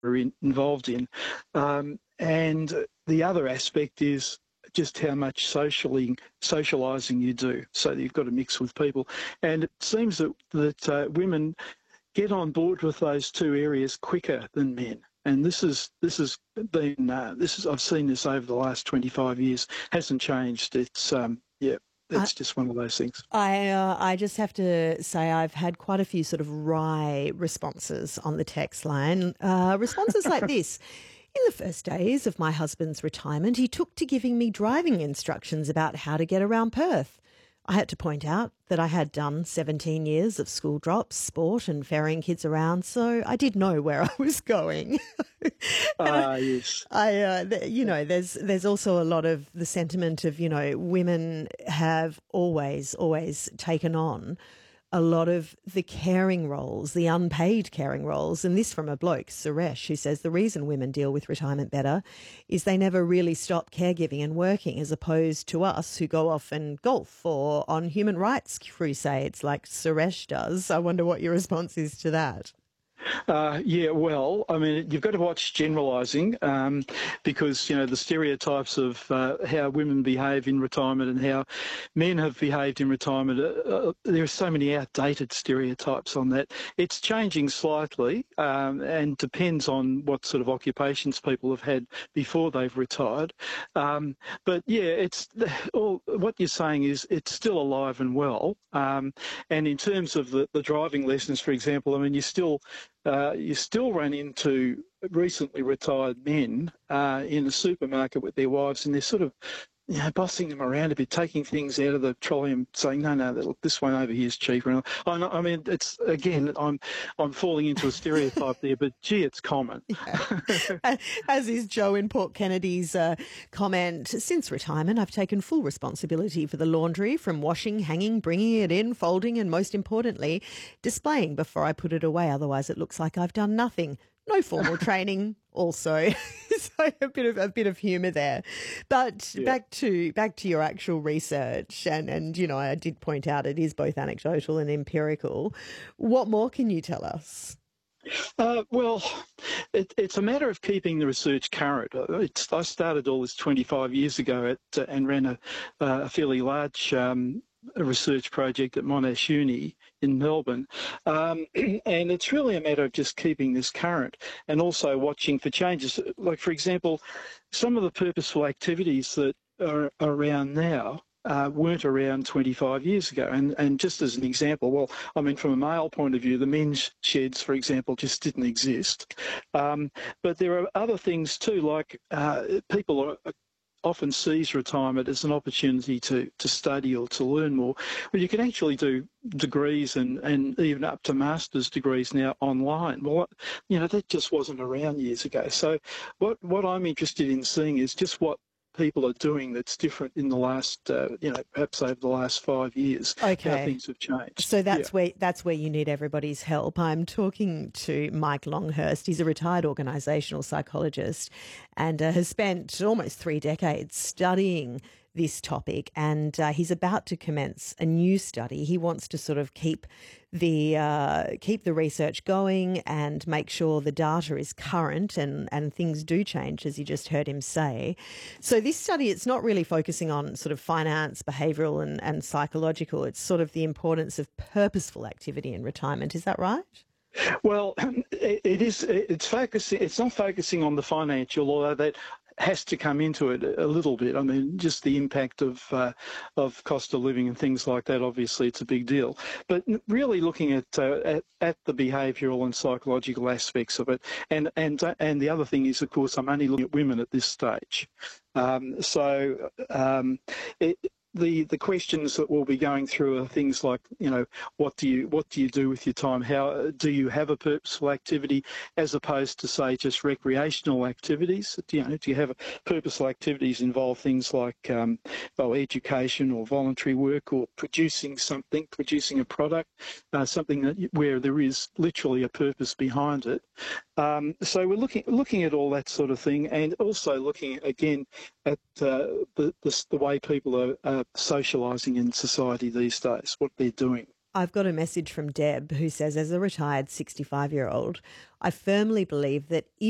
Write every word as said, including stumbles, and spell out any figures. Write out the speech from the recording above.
are in, involved in. Um, and the other aspect is just how much socially socialising you do, so that you've got to mix with people. And it seems that, that uh, women get on board with those two areas quicker than men. And this is this has been uh, this is I've seen this over the last twenty-five years. Hasn't changed. It's um, yeah. It's just one of those things. I uh, I just have to say I've had quite a few sort of wry responses on the text line. Uh, responses like this. In the first days of my husband's retirement, he took to giving me driving instructions about how to get around Perth. I had to point out that I had done seventeen years of school drops, sport and ferrying kids around, so I did know where I was going. Ah, uh, yes. I, uh, th- you know, there's there's also a lot of the sentiment of, you know, women have always, always taken on a lot of the caring roles, the unpaid caring roles. And this from a bloke, Suresh, who says the reason women deal with retirement better is they never really stop caregiving and working, as opposed to us who go off and golf or on human rights crusades like Suresh does. I wonder what your response is to that. Uh, yeah, well, I mean, you've got to watch generalising um, because, you know, the stereotypes of uh, how women behave in retirement and how men have behaved in retirement, uh, uh, there are so many outdated stereotypes on that. It's changing slightly um, and depends on what sort of occupations people have had before they've retired. Um, but, yeah, it's all what you're saying is it's still alive and well. Um, and in terms of the, the driving lessons, for example, I mean, you still... Uh, you still run into recently retired men uh, in the supermarket with their wives, and they're sort of, you know, bossing them around a bit, taking things out of the trolley and saying, no, no, look, this one over here is cheaper. And I, I mean, it's, again, I'm I'm falling into a stereotype there, but, gee, it's common. Yeah. As is Joe in Port Kennedy's uh, comment, since retirement, I've taken full responsibility for the laundry, from washing, hanging, bringing it in, folding, and most importantly, displaying before I put it away. Otherwise, it looks like I've done nothing. No formal training also. So a bit of a bit of humour there. But yeah. back to back to your actual research, and, and you know, I did point out it is both anecdotal and empirical. What more can you tell us? Uh, well, it, it's a matter of keeping the research current. It's, I started all this twenty-five years ago at, uh, and ran a, uh, a fairly large um, a research project at Monash Uni in Melbourne. Um, and it's really a matter of just keeping this current and also watching for changes. Like, for example, some of the purposeful activities that are around now uh, weren't around twenty-five years ago. And, and just as an example, well, I mean, from a male point of view, the men's sheds, for example, just didn't exist. Um, but there are other things too, like uh, people are often sees retirement as an opportunity to, to study or to learn more. Well, you can actually do degrees and, and even up to master's degrees now online. Well, you know, that just wasn't around years ago. So what, what I'm interested in seeing is just what people are doing that's different in the last, uh, you know, perhaps over the last five years. Okay. How things have changed. So that's yeah. where that's where you need everybody's help. I'm talking to Mike Longhurst. He's a retired organisational psychologist and uh, has spent almost three decades studying this topic, and uh, he's about to commence a new study. He wants to sort of keep the uh, keep the research going and make sure the data is current, and, and things do change, as you just heard him say. So this study, it's not really focusing on sort of finance, behavioural and, and psychological. It's sort of the importance of purposeful activity in retirement. Is that right? Well, it is. It's focusing. It's not focusing on the financial, although that has to come into it a little bit. I mean, just the impact of uh, of cost of living and things like that. Obviously, it's a big deal. But really looking at uh, at, at the behavioural and psychological aspects of it, and and uh, and the other thing is, of course, I'm only looking at women at this stage. Um, so um, it. The, the questions that we'll be going through are things like, you know, what do you what do you do with your time? How do you have a purposeful activity as opposed to, say, just recreational activities? Do you know, do you have a, purposeful activities involve things like um, well, education or voluntary work or producing something, producing a product, uh, something that where there is literally a purpose behind it. Um, so we're looking looking at all that sort of thing, and also looking again at uh, the, the the way people are, are socialising in society these days, what they're doing. I've got a message from Deb who says, as a retired sixty-five-year-old, I firmly believe that